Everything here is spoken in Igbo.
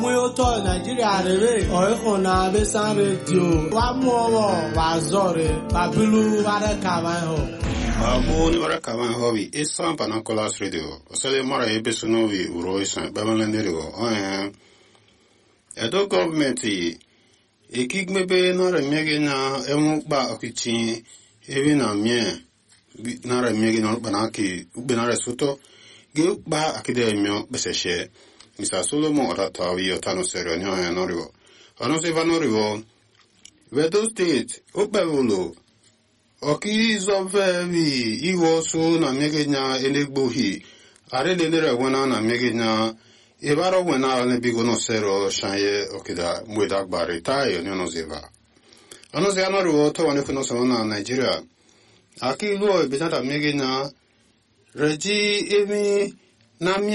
Mweoto Nigeria rere oikona besan radio wa muowo wa zore babilu ware kawan ho Abu ni wara kaman hobi isan panacolas radio osele mara ebesunovi uroisan babalenderigo edo government ekigmebe na remege na emukba okichi ebi na mie na remege na banaki ubena resuto ge ba akide mio beseshe Mr. Solomon Otatawi Otano Serenio and Norivo. Honose Vanorivo, Vedo State, Opevolo, Oki Zovevi, Iwo Sun, and Megina, Elegbohi, Aredere Wana, and Megina, Evaro Wena, and Bigono Sero, Shanye, Okida, Mudak Barita, and Yonozeva. Honose Anorivo, Tawanikonosona, Nigeria. Aki Lo, Benata Megina, Regi, Emi, Namia.